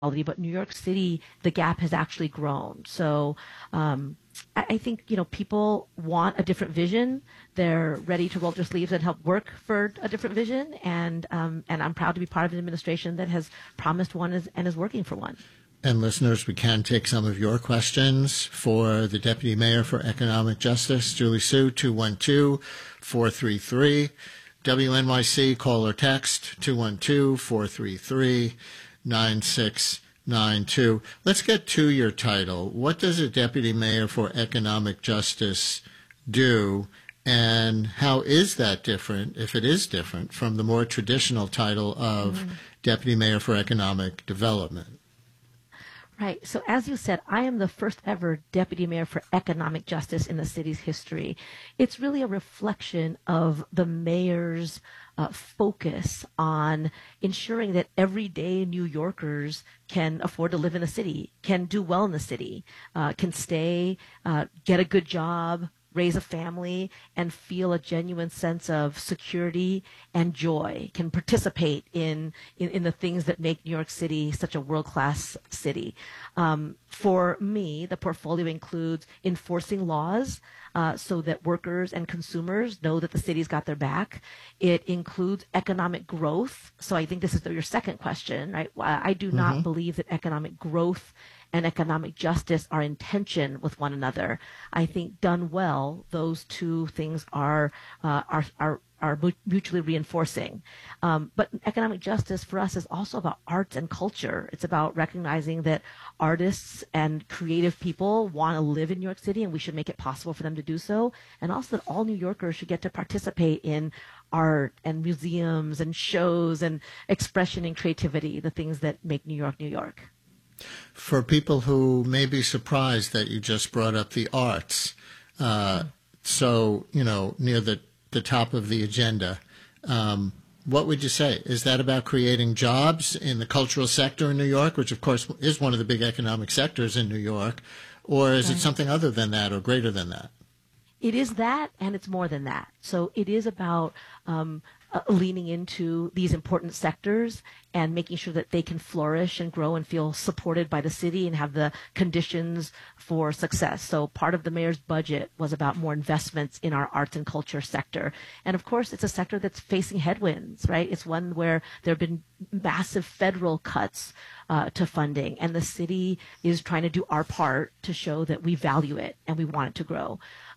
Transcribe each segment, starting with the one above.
but New York City, the gap has actually grown. So I think, people want a different vision. They're ready to roll up their sleeves and help work for a different vision. And I'm proud to be part of an administration that has promised one and is working for one. And listeners, we can take some of your questions for the Deputy Mayor for Economic Justice, Julie Su, 212-433. WNYC, call or text, 212-433-9692. Let's get to your title. What does a Deputy Mayor for Economic Justice do, and how is that different, if it is different, from the more traditional title of Deputy Mayor for Economic Development? Right. So as you said, I am the first ever deputy mayor for economic justice in the city's history. It's really a reflection of the mayor's focus on ensuring that everyday New Yorkers can afford to live in the city, can do well in the city, can stay, get a good job, raise a family, and feel a genuine sense of security and joy, can participate in the things that make New York City such a world-class city. For me, the portfolio includes enforcing laws so that workers and consumers know that the city's got their back. It includes economic growth. So I think this is your second question, right? I do not believe that economic growth and economic justice are in tension with one another. I think done well, those two things are mutually reinforcing. But economic justice for us is also about arts and culture. It's about recognizing that artists and creative people want to live in New York City, and we should make it possible for them to do so. And also that all New Yorkers should get to participate in art and museums and shows and expression and creativity, the things that make New York, New York. For people who may be surprised that you just brought up the arts, near the top of the agenda, what would you say? Is that about creating jobs in the cultural sector in New York, which of course is one of the big economic sectors in New York, or is it something other than that or greater than that? It is that, and it's more than that. So it is about leaning into these important sectors and making sure that they can flourish and grow and feel supported by the city and have the conditions for success. So part of the mayor's budget was about more investments in our arts and culture sector. And of course, it's a sector that's facing headwinds, right? It's one where there have been massive federal cuts to funding, and the city is trying to do our part to show that we value it and we want it to grow.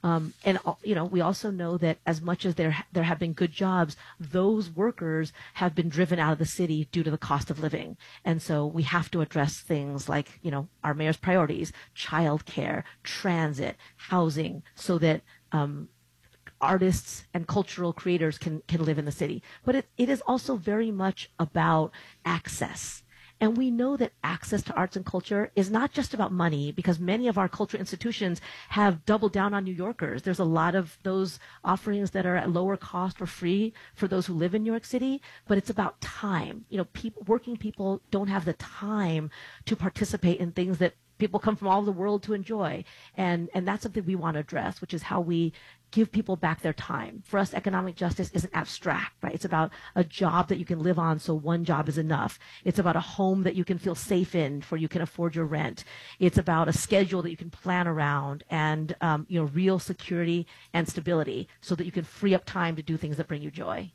We also know that as much as there have been good jobs, those workers have been driven out of the city due to the cost of living. And so we have to address things like, our mayor's priorities, childcare, transit, housing, so that artists and cultural creators can live in the city. But it is also very much about access. And we know that access to arts and culture is not just about money, because many of our cultural institutions have doubled down on New Yorkers. There's a lot of those offerings that are at lower cost or free for those who live in New York City, but it's about time. Working people don't have the time to participate in things that people come from all over the world to enjoy. And that's something we want to address, which is how we give people back their time. For us, economic justice isn't abstract, right? It's about a job that you can live on, so one job is enough. It's about a home that you can feel safe in, for you can afford your rent. It's about a schedule that you can plan around, and real security and stability, so that you can free up time to do things that bring you joy.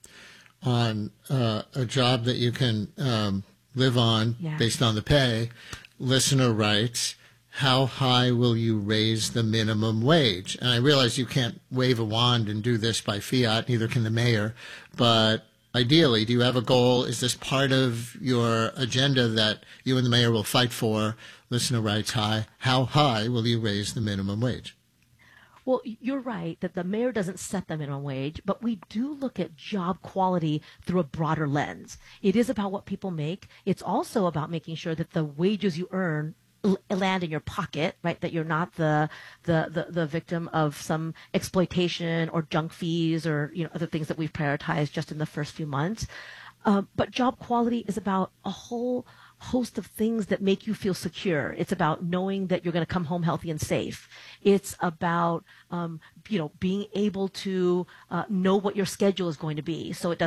On a job that you can live on based on the pay, listener writes, how high will you raise the minimum wage? And I realize you can't wave a wand and do this by fiat, neither can the mayor, but ideally, do you have a goal? Is this part of your agenda that you and the mayor will fight for? Listener writes, how high will you raise the minimum wage? Well, you're right that the mayor doesn't set the minimum wage, but we do look at job quality through a broader lens. It is about what people make. It's also about making sure that the wages you earn land in your pocket, right? That you're not the victim of some exploitation or junk fees or other things that we've prioritized just in the first few months. But job quality is about a whole host of things that make you feel secure. It's about knowing that you're going to come home healthy and safe. It's about, being able to know what your schedule is going to be, so it doesn't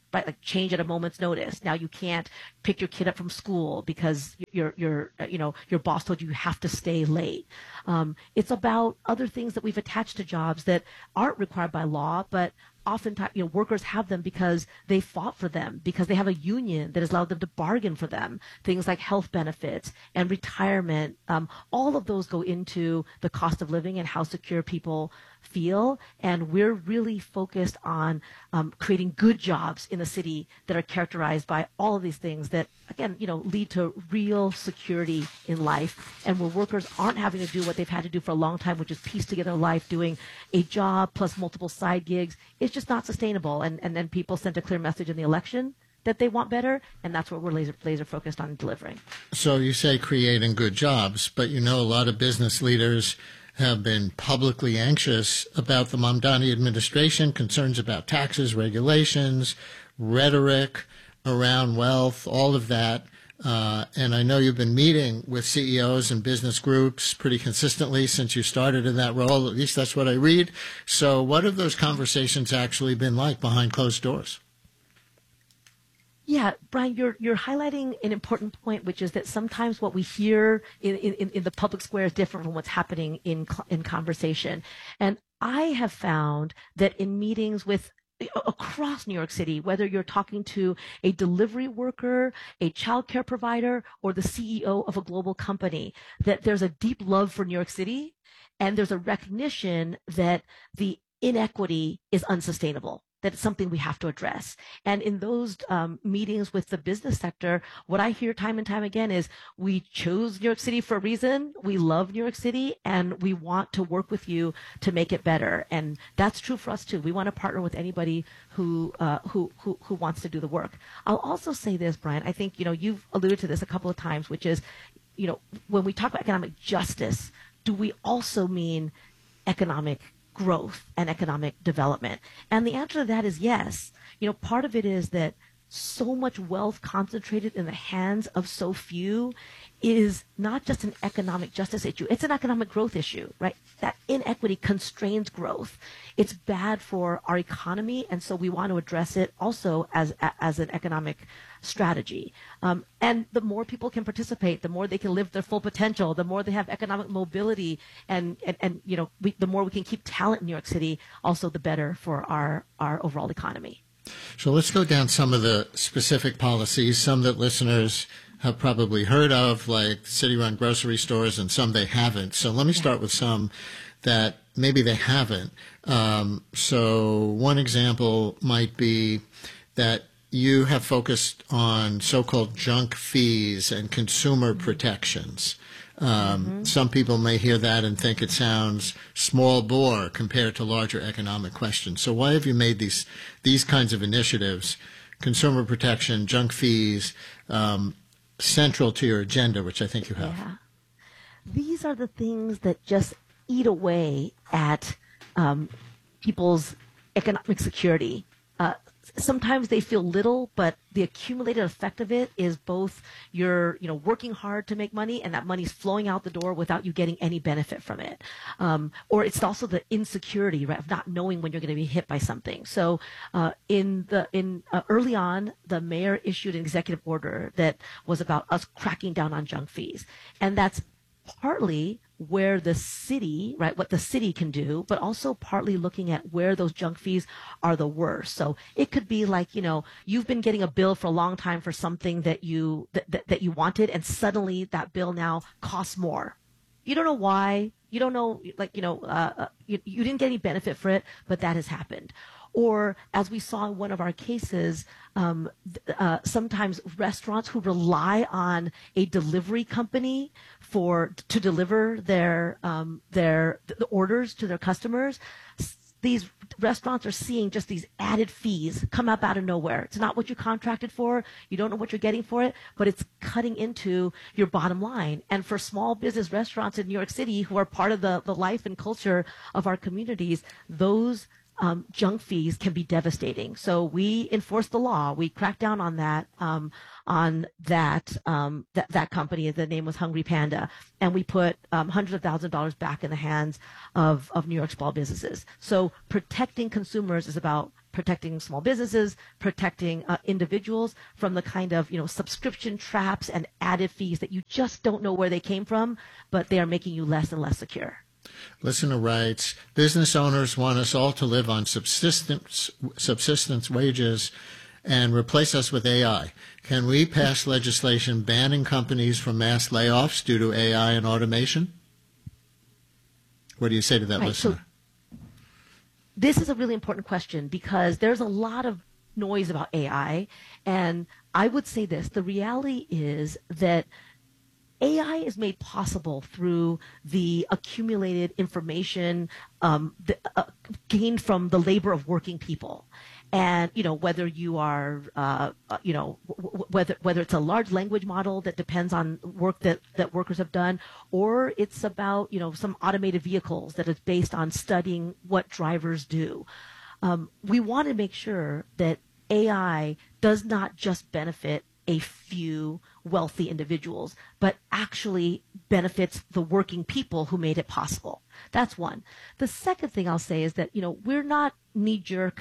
right? Like change at a moment's notice. Now you can't pick your kid up from school because your boss told you have to stay late. It's about other things that we've attached to jobs that aren't required by law, but oftentimes, workers have them because they fought for them, because they have a union that has allowed them to bargain for them. Things like health benefits and retirement, all of those go into the cost of living and how secure people feel. And we're really focused on creating good jobs in the city that are characterized by all of these things that, again, lead to real security in life, and where workers aren't having to do what they've had to do for a long time, which is piece together life doing a job plus multiple side gigs. It's just not sustainable. And then people sent a clear message in the election that they want better, and that's what we're laser focused on delivering. So you say creating good jobs, but a lot of business leaders have been publicly anxious about the Mamdani administration, concerns about taxes, regulations, rhetoric around wealth, all of that. And I know you've been meeting with CEOs and business groups pretty consistently since you started in that role. At least that's what I read. So what have those conversations actually been like behind closed doors? Yeah, Brian, you're highlighting an important point, which is that sometimes what we hear in the public square is different from what's happening in conversation. And I have found that in meetings with across New York City, whether you're talking to a delivery worker, a childcare provider, or the CEO of a global company, that there's a deep love for New York City, and there's a recognition that the inequity is unsustainable, that it's something we have to address. And in those meetings with the business sector, what I hear time and time again is we chose New York City for a reason. We love New York City, and we want to work with you to make it better. And that's true for us too. We want to partner with anybody who wants to do the work. I'll also say this, Brian. I think you've alluded to this a couple of times, which is when we talk about economic justice, do we also mean economic growth and economic development? And the answer to that is yes. Part of it is that so much wealth concentrated in the hands of so few is not just an economic justice issue. It's an economic growth issue, right? That inequity constrains growth. It's bad for our economy, and so we want to address it also as an economic strategy. And the more people can participate, the more they can live their full potential, the more they have economic mobility, and the more we can keep talent in New York City, also the better for our overall economy. So let's go down some of the specific policies, some that listeners have probably heard of, like city-run grocery stores, and some they haven't. So let me start with some that maybe they haven't. So one example might be that you have focused on so-called junk fees and consumer protections. Some people may hear that and think it sounds small bore compared to larger economic questions. So why have you made these kinds of initiatives, consumer protection, junk fees, central to your agenda, which I think you have? Yeah. These are the things that just eat away at people's economic security. Sometimes they feel little, but the accumulated effect of it is both you're, working hard to make money, and that money's flowing out the door without you getting any benefit from it. Or it's also the insecurity, right, of not knowing when you're going to be hit by something. So, early on, the mayor issued an executive order that was about us cracking down on junk fees, and that's partly where the city, right, what the city can do, but also partly looking at where those junk fees are the worst. So it could be like, you've been getting a bill for a long time for something that you wanted, and suddenly that bill now costs more. You don't know why. You don't know, you didn't get any benefit for it, but that has happened. Or as we saw in one of our cases, sometimes restaurants who rely on a delivery company to deliver the orders to their customers, these restaurants are seeing just these added fees come up out of nowhere. It's not what you contracted for. You don't know what you're getting for it, but it's cutting into your bottom line. And for small business restaurants in New York City who are part of the life and culture of our communities, those junk fees can be devastating. So we enforce the law. We crack down on that company. The name was Hungry Panda, and we put hundreds of thousands of dollars back in the hands of New York small businesses. So protecting consumers is about protecting small businesses, protecting individuals from the kind of, subscription traps and added fees that you just don't know where they came from, but they are making you less and less secure. Listener writes, business owners want us all to live on subsistence wages and replace us with AI. Can we pass legislation banning companies from mass layoffs due to AI and automation? What do you say to that, listener? So this is a really important question because there's a lot of noise about AI. And I would say this, the reality is that AI is made possible through the accumulated information gained from the labor of working people. And, whether you are, whether it's a large language model that depends on work that workers have done, or it's about, some automated vehicles that is based on studying what drivers do. We want to make sure that AI does not just benefit a few wealthy individuals, but actually benefits the working people who made it possible. That's one. The second thing I'll say is that, we're not knee-jerk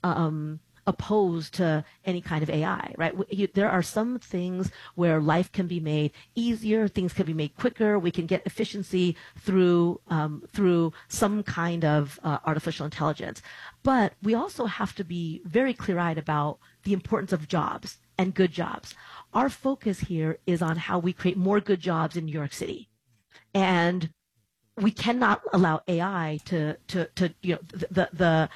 opposed to any kind of AI, right? There are some things where life can be made easier, things can be made quicker, we can get efficiency through some kind of artificial intelligence. But we also have to be very clear-eyed about the importance of jobs and good jobs. Our focus here is on how we create more good jobs in New York City. And we cannot allow AI to the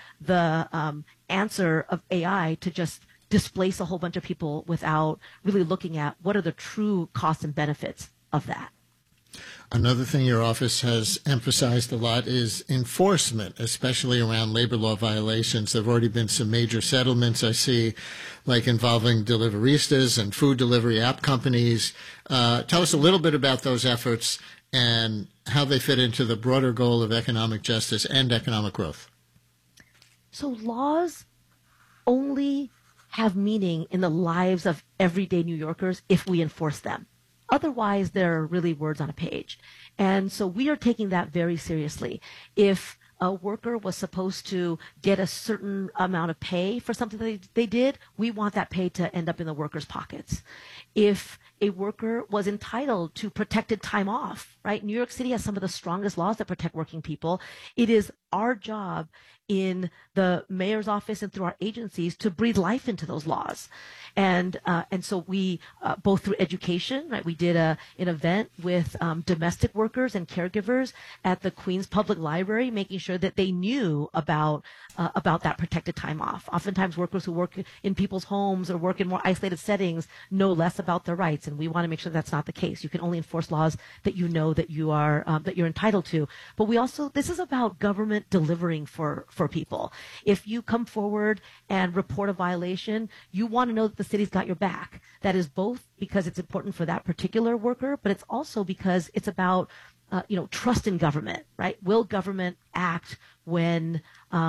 answer of AI to just displace a whole bunch of people without really looking at what are the true costs and benefits of that. Another thing your office has emphasized a lot is enforcement, especially around labor law violations. There have already been some major settlements I see, like involving deliveristas and food delivery app companies. Tell us a little bit about those efforts and how they fit into the broader goal of economic justice and economic growth. So laws only have meaning in the lives of everyday New Yorkers if we enforce them. Otherwise, they're really words on a page. And so we are taking that very seriously. If a worker was supposed to get a certain amount of pay for something that they did, we want that pay to end up in the workers' pockets. If a worker was entitled to protected time off, right? New York City has some of the strongest laws that protect working people. It is our job in the mayor's office and through our agencies to breathe life into those laws. And so we, both through education, right? We did an event with domestic workers and caregivers at the Queens Public Library, making sure that they knew about that protected time off. Oftentimes workers who work in people's homes or work in more isolated settings know less about their rights. And we want to make sure that's not the case. You can only enforce laws that you know that you are, that you're entitled to. But we also, this is about government delivering for people. If you come forward and report a violation, you want to know that the city's got your back. That is both because it's important for that particular worker, but it's also because it's about, trust in government, right? Will government act when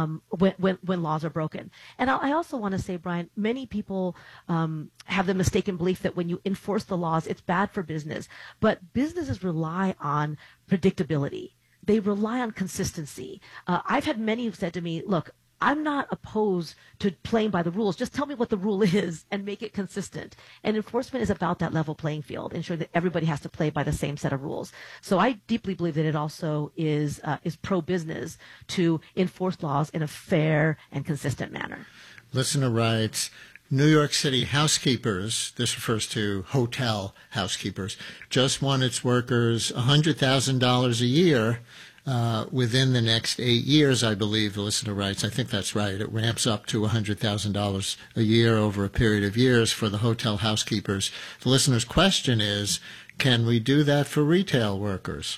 laws are broken? And I also want to say, Brian, many people have the mistaken belief that when you enforce the laws, it's bad for business. But businesses rely on predictability. They rely on consistency. I've had many who've said to me, look, I'm not opposed to playing by the rules. Just tell me what the rule is and make it consistent. And enforcement is about that level playing field, ensuring that everybody has to play by the same set of rules. So I deeply believe that it also is pro-business to enforce laws in a fair and consistent manner. Listener writes, New York City housekeepers, this refers to hotel housekeepers, just won its workers $100,000 a year within the next 8 years, I believe, the listener writes. I think that's right. It ramps up to $100,000 a year over a period of years for the hotel housekeepers. The listener's question is, can we do that for retail workers?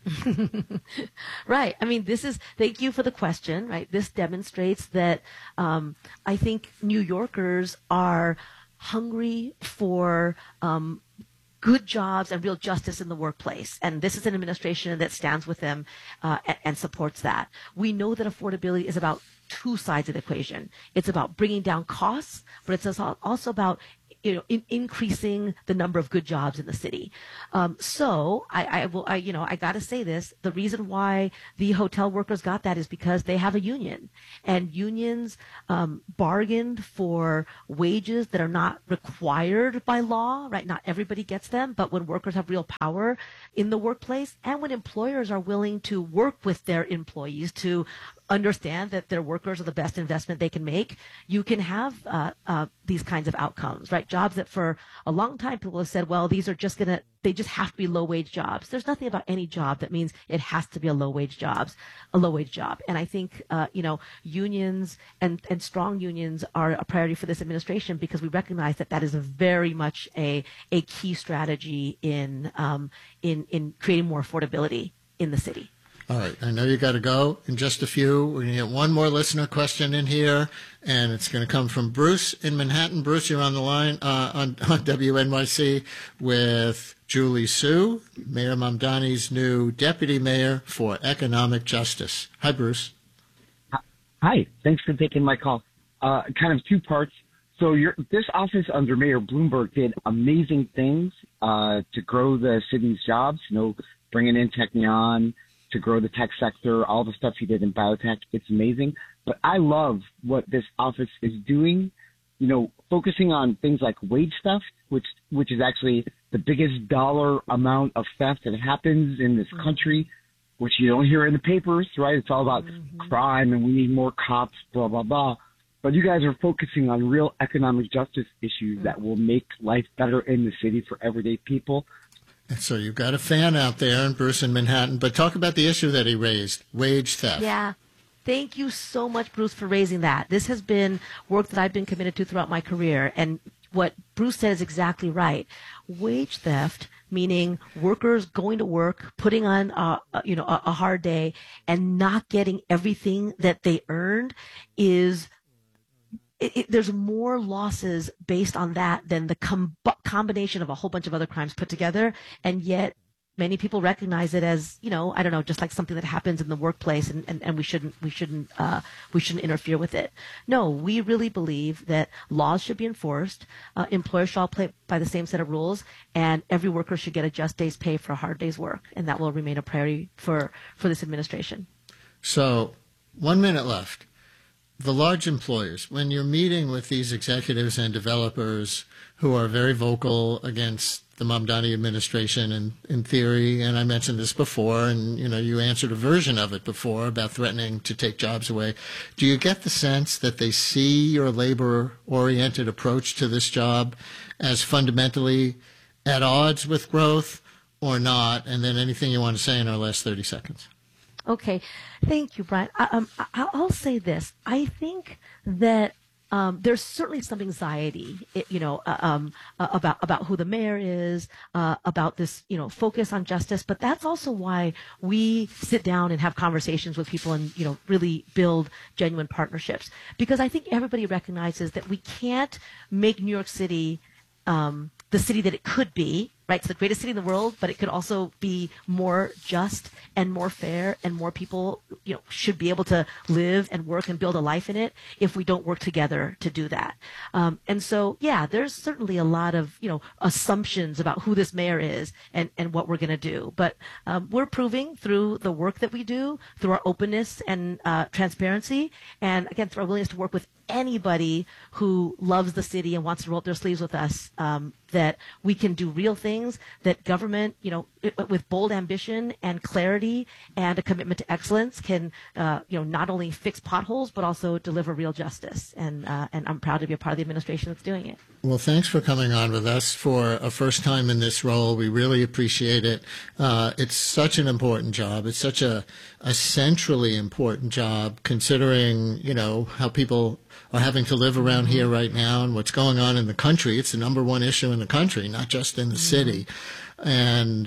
Right. I mean, thank you for the question, right? This demonstrates that I think New Yorkers are hungry for good jobs and real justice in the workplace. And this is an administration that stands with them and supports that. We know that affordability is about two sides of the equation. It's about bringing down costs, but it's also about increasing the number of good jobs in the city. So I got to say this: the reason why the hotel workers got that is because they have a union, and unions bargained for wages that are not required by law. Right? Not everybody gets them, but when workers have real power in the workplace, and when employers are willing to work with their employees to understand that their workers are the best investment they can make, you can have these kinds of outcomes, right? Jobs that for a long time people have said, well, they just have to be low wage jobs. There's nothing about any job that means it has to be a low wage job. And I think, unions and strong unions are a priority for this administration because we recognize that is a very much a key strategy in creating more affordability in the city. All right. I know you got to go in just a few. We're going to get one more listener question in here, and it's going to come from Bruce in Manhattan. Bruce, you're on the line on WNYC with Julie Su, Mayor Mamdani's new deputy mayor for economic justice. Hi, Bruce. Hi. Thanks for taking my call. Kind of two parts. So this office under Mayor Bloomberg did amazing things to grow the city's jobs, bringing in Technion, to grow the tech sector, all the stuff he did in biotech. It's amazing. But I love what this office is doing, focusing on things like wage theft, which is actually the biggest dollar amount of theft that happens in this country, which you don't hear in the papers, right? It's all about crime and we need more cops, blah, blah, blah. But you guys are focusing on real economic justice issues that will make life better in the city for everyday people. So you've got a fan out there in Bruce in Manhattan, but talk about the issue that he raised, wage theft. Yeah. Thank you so much, Bruce, for raising that. This has been work that I've been committed to throughout my career. And what Bruce said is exactly right. Wage theft, meaning workers going to work, putting on a hard day and not getting everything that they earned is there's more losses based on that than the combination of a whole bunch of other crimes put together. And yet many people recognize it as, just like something that happens in the workplace and we shouldn't interfere with it. No, we really believe that laws should be enforced. Employers should all play by the same set of rules, and every worker should get a just day's pay for a hard day's work. And that will remain a priority for this administration. So 1 minute left. The large employers, when you're meeting with these executives and developers who are very vocal against the Mamdani administration and in theory, and I mentioned this before, and you answered a version of it before about threatening to take jobs away, do you get the sense that they see your labor-oriented approach to this job as fundamentally at odds with growth or not? And then anything you want to say in our last 30 seconds. Okay. Thank you, Brian. I'll say this. I think that there's certainly some anxiety, about who the mayor is, about this, focus on justice. But that's also why we sit down and have conversations with people and, really build genuine partnerships. Because I think everybody recognizes that we can't make New York City the city that it could be, right? It's the greatest city in the world, but it could also be more just and more fair, and more people, should be able to live and work and build a life in it if we don't work together to do that. And so, yeah, there's certainly a lot of, assumptions about who this mayor is and what we're going to do. But we're proving through the work that we do, through our openness and transparency, and again, through our willingness to work with anybody who loves the city and wants to roll up their sleeves with us, that we can do real things, that government, with bold ambition and clarity and a commitment to excellence can, not only fix potholes, but also deliver real justice. And I'm proud to be a part of the administration that's doing it. Well, thanks for coming on with us for a first time in this role. We really appreciate it. It's such an important job. It's such a centrally important job, considering, how people are having to live around here right now and what's going on in the country. It's the number one issue in the country, not just in the city. And,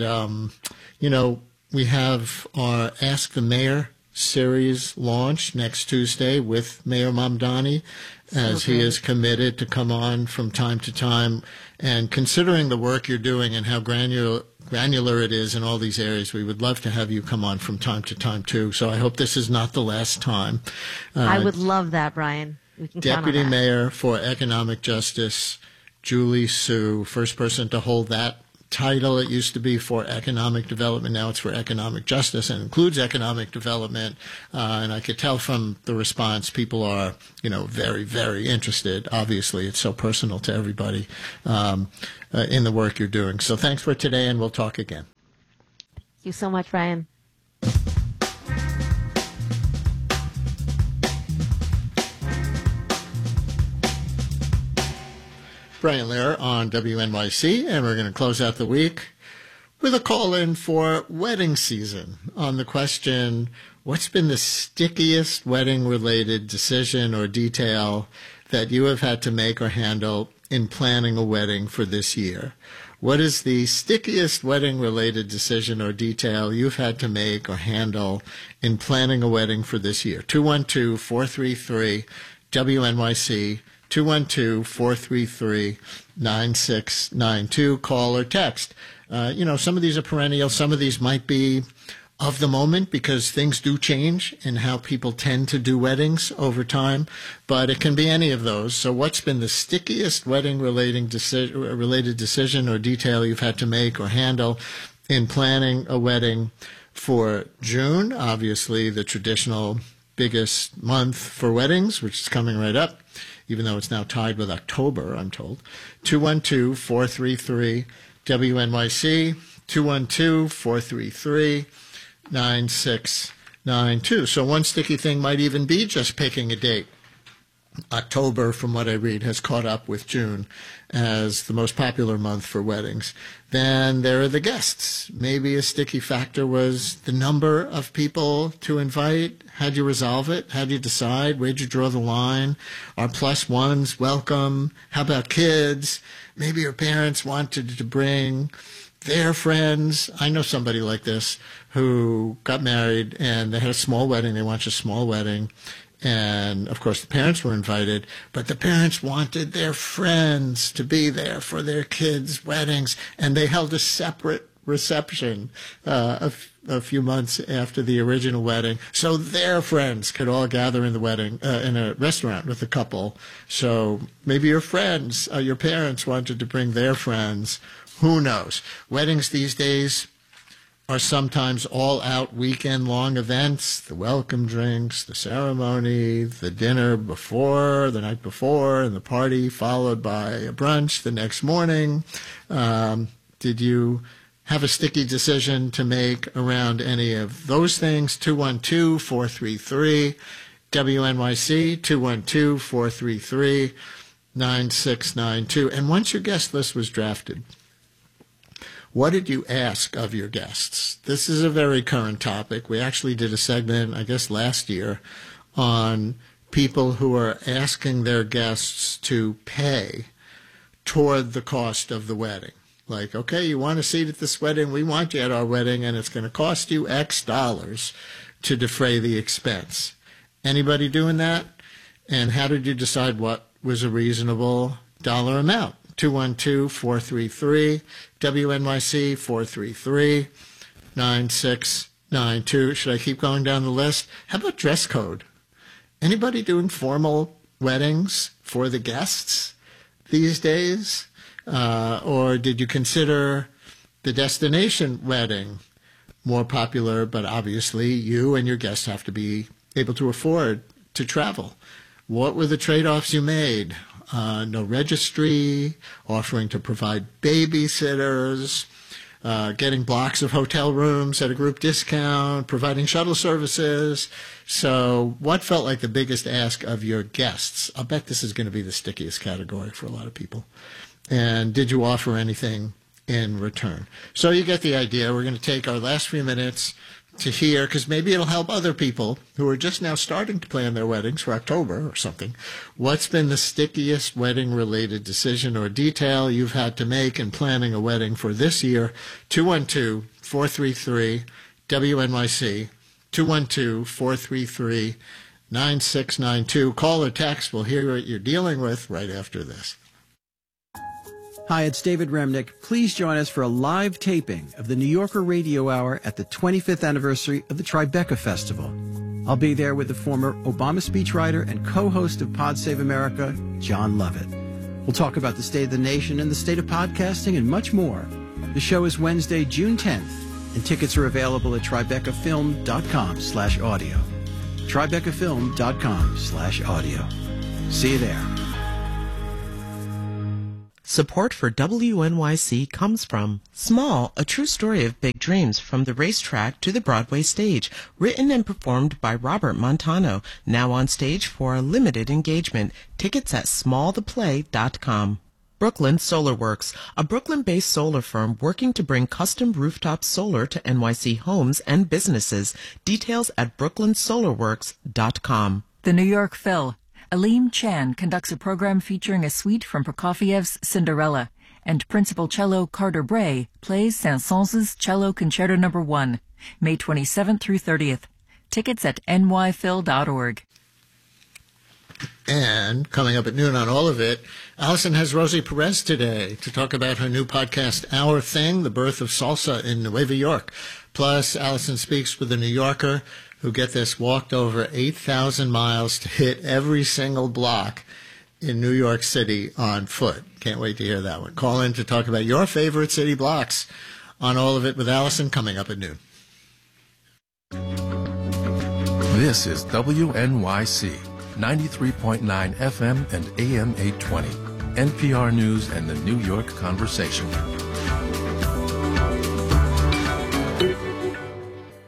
we have our Ask the Mayor series launch next Tuesday with Mayor Mamdani, as he is committed to come on from time to time. And considering the work you're doing and how granular it is in all these areas, we would love to have you come on from time to time, too. So I hope this is not the last time. I would love that, Brian. We can Deputy Mayor for Economic Justice Julie Su, first person to hold that title. It used to be for economic development. Now it's for economic justice and includes economic development. And I could tell from the response, people are, very, very interested. Obviously, it's so personal to everybody in the work you're doing. So thanks for today, and we'll talk again. Thank you so much, Brian. Brian Lehrer on WNYC, and we're going to close out the week with a call-in for wedding season on the question, what's been the stickiest wedding-related decision or detail that you have had to make or handle in planning a wedding for this year? What is the stickiest wedding-related decision or detail you've had to make or handle in planning a wedding for this year? 212-433-WNYC, 212-433-9692. Call or text. Some of these are perennial. Some of these might be of the moment because things do change in how people tend to do weddings over time. But it can be any of those. So what's been the stickiest wedding-related decision or detail you've had to make or handle in planning a wedding for June? Obviously, the traditional biggest month for weddings, which is coming right up, even though it's now tied with October, I'm told. 212-433-WNYC, 212-433-9692. So one sticky thing might even be just picking a date. October, from what I read, has caught up with June as the most popular month for weddings. Then there are the guests. Maybe a sticky factor was the number of people to invite. How'd you resolve it? How'd you decide? Where'd you draw the line? Are plus ones welcome? How about kids? Maybe your parents wanted to bring their friends. I know somebody like this who got married and they had a small wedding. They wanted a small wedding. And, of course, the parents were invited, but the parents wanted their friends to be there for their kids' weddings, and they held a separate reception a few months after the original wedding, so their friends could all gather in the wedding in a restaurant with the couple. So maybe your friends, your parents wanted to bring their friends. Who knows? Weddings these days are sometimes all-out weekend-long events, the welcome drinks, the ceremony, the dinner before, the night before, and the party followed by a brunch the next morning. Did you have a sticky decision to make around any of those things? 212-433-WNYC, 212-433-9692. And once your guest list was drafted, what did you ask of your guests? This is a very current topic. We actually did a segment, I guess, last year on people who are asking their guests to pay toward the cost of the wedding. Like, okay, you want a seat at this wedding? We want you at our wedding, and it's going to cost you X dollars to defray the expense. Anybody doing that? And how did you decide what was a reasonable dollar amount? 212-433-WNYC, 433-9692. Should I keep going down the list? How about dress code? Anybody doing formal weddings for the guests these days? Or did you consider the destination wedding more popular, but obviously you and your guests have to be able to afford to travel? What were the trade-offs you made? No registry, offering to provide babysitters, getting blocks of hotel rooms at a group discount, providing shuttle services. So what felt like the biggest ask of your guests? I'll bet this is going to be the stickiest category for a lot of people. And did you offer anything in return? So you get the idea. We're going to take our last few minutes to hear, because maybe it'll help other people who are just now starting to plan their weddings for October or something. What's been the stickiest wedding-related decision or detail you've had to make in planning a wedding for this year? 212-433-WNYC, 212-433-9692. Call or text. We'll hear what you're dealing with right after this. Hi, it's David Remnick. Please join us for a live taping of the New Yorker Radio Hour at the 25th anniversary of the Tribeca Festival. I'll be there with the former Obama speechwriter and co-host of Pod Save America, John Lovett. We'll talk about the state of the nation and the state of podcasting and much more. The show is Wednesday, June 10th, and tickets are available at TribecaFilm.com/audio. TribecaFilm.com/audio. See you there. Support for WNYC comes from Small, a true story of big dreams from the racetrack to the Broadway stage, written and performed by Robert Montano, now on stage for a limited engagement. Tickets at smalltheplay.com. Brooklyn Solar Works, a Brooklyn-based solar firm working to bring custom rooftop solar to NYC homes and businesses. Details at brooklynsolarworks.com. The New York Phil. Aleem Chan conducts a program featuring a suite from Prokofiev's Cinderella, and Principal Cello Carter Bray plays Saint-Saëns' Cello Concerto No. 1, May 27th through 30th. Tickets at nyphil.org. And coming up at noon on all of it, Allison has Rosie Perez today to talk about her new podcast, Our Thing, the birth of salsa in Nueva York. Plus, Allison speaks with a New Yorker who, get this, walked over 8,000 miles to hit every single block in New York City on foot. Can't wait to hear that one. Call in to talk about your favorite city blocks on All of It with Allison, coming up at noon. This is WNYC, 93.9 FM and AM 820, NPR News and the New York Conversation.